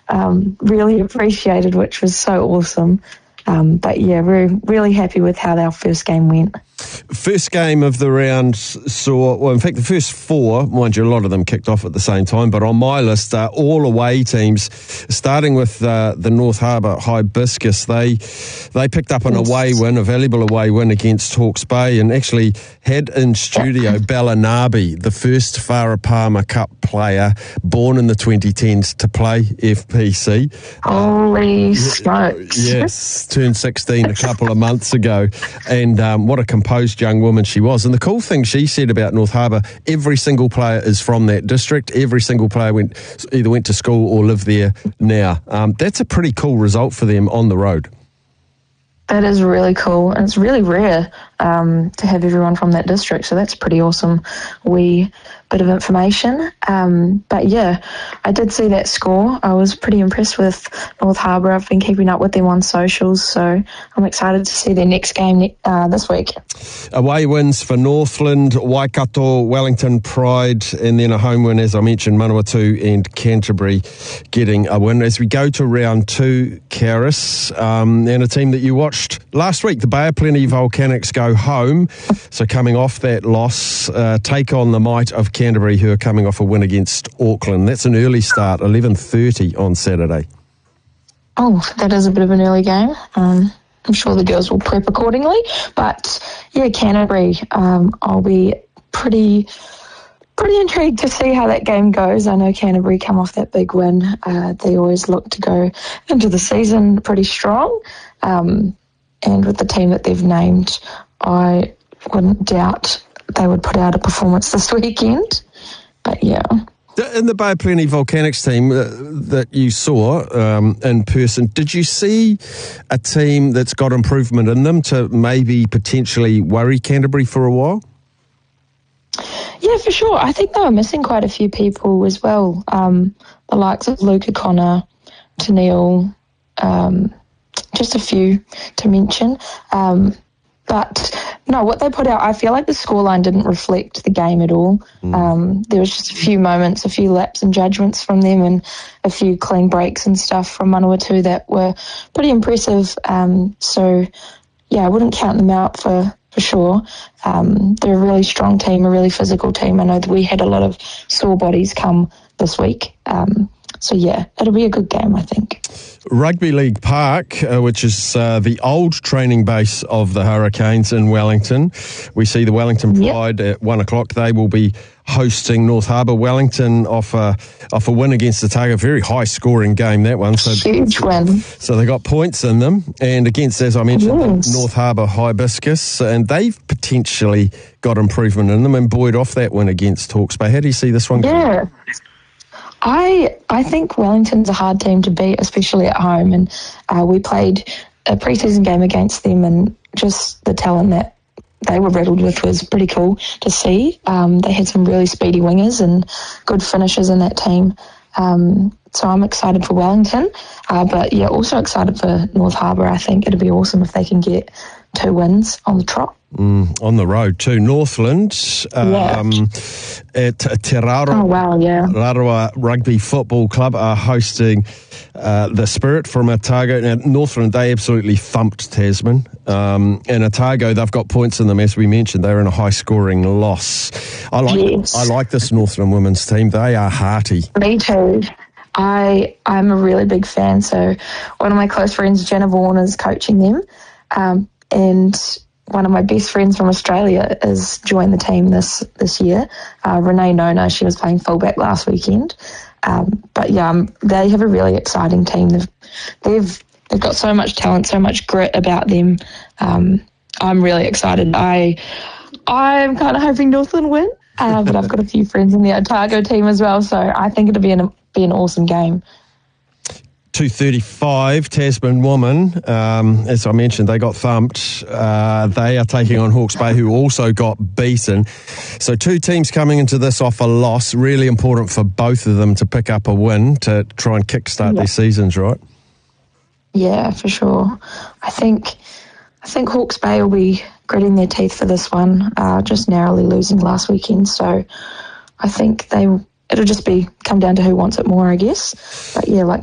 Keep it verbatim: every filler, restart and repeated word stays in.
um, really appreciated, which was so awesome. Um, but yeah, we're really happy with how our first game went. First game of the round saw, well, in fact, the first four, mind you, a lot of them kicked off at the same time, but on my list, uh, all away teams, starting with uh, the North Harbour Hibiscus. They they picked up an yes. away win, a valuable away win against Hawke's Bay, and actually had in studio Bellanabi, the first Farah Palmer Cup player born in the twenty tens to play F P C. Holy uh, smokes. Yes, turned sixteen a couple of months ago, and um, what a composed young woman she was. And the cool thing she said about North Harbour, every single player is from that district. Every single player went either went to school or live there now. Um, that's a pretty cool result for them on the road. That is really cool, and it's really rare um, to have everyone from that district, so that's pretty awesome. We bit of information, um, but yeah, I did see that score. I was pretty impressed with North Harbour. I've been keeping up with them on socials, so I'm excited to see their next game uh, this week. Away wins for Northland, Waikato, Wellington Pride, and then a home win, as I mentioned, Manawatu and Canterbury getting a win. As we go to round two, Karis, um, and a team that you watched last week, the Bay of Plenty Volcanics go home, so coming off that loss, uh, take on the might of Canterbury, who are coming off a win against Auckland. That's an early start, eleven thirty on Saturday. Oh, that is a bit of an early game. Um, I'm sure the girls will prep accordingly. But, yeah, Canterbury, um, I'll be pretty pretty intrigued to see how that game goes. I know Canterbury come off that big win. Uh, they always look to go into the season pretty strong. Um, and with the team that they've named, I wouldn't doubt they would put out a performance this weekend. But yeah. In the Bay of Plenty Volcanics team uh, that you saw um, in person, did you see a team that's got improvement in them to maybe potentially worry Canterbury for a while? Yeah, for sure. I think they were missing quite a few people as well. Um, the likes of Luca Connor, Tennille, um, just a few to mention. Um, but no, what they put out, I feel like the scoreline didn't reflect the game at all. Mm. Um, there was just a few moments, a few laps and judgments from them, and a few clean breaks and stuff from Manawatu that were pretty impressive. Um, so, yeah, I wouldn't count them out for, for sure. Um, they're a really strong team, a really physical team. I know that we had a lot of sore bodies come this week. Um, so, yeah, it'll be a good game, I think. Rugby League Park, uh, which is uh, the old training base of the Hurricanes in Wellington. We see the Wellington Pride yep. at one o'clock. They will be hosting North Harbour. Wellington off a, off a win against Otago. Very high-scoring game, that one. So, Huge win. So they got points in them. And against, as I mentioned, yes. North Harbour Hibiscus. And they've potentially got improvement in them and buoyed off that win against Hawke's Bay. How do you see this one going? Yeah. I I think Wellington's a hard team to beat, especially at home. And uh, we played a pre-season game against them, and just the talent that they were riddled with was pretty cool to see. Um, they had some really speedy wingers and good finishers in that team. Um, so I'm excited for Wellington. Uh, but, yeah, also excited for North Harbour. I think it'd be awesome if they can get two wins on the trot. Mm, on the road too. Northland um, yeah. at Te Raroa, oh, wow, yeah. Raroa Rugby Football Club are hosting uh, the Spirit from Otago. Now, Northland, they absolutely thumped Tasman. Um, and Otago, they've got points in them, as we mentioned. They're in a high-scoring loss. I like yes. I like this Northland women's team. They are hearty. Me too. I, I'm a really big fan. So one of my close friends, Jenna Vaughan, is coaching them. Um, and one of my best friends from Australia has joined the team this, this year. Uh, Renee Nona, she was playing fullback last weekend. Um, but yeah, um, they have a really exciting team. They've, they've they've got so much talent, so much grit about them. Um, I'm really excited. I I'm kind of hoping Northland win, uh, but I've got a few friends in the Otago team as well, so I think it'll be an be an awesome game. two thirty-five, Tasman Woman, um, as I mentioned, they got thumped. Uh, they are taking on Hawke's Bay, who also got beaten. So two teams coming into this off a loss. Really important for both of them to pick up a win to try and kickstart yeah. their seasons, right? Yeah, for sure. I think I think Hawke's Bay will be gritting their teeth for this one, uh, just narrowly losing last weekend. So I think they it'll just be come down to who wants it more, I guess. But yeah, like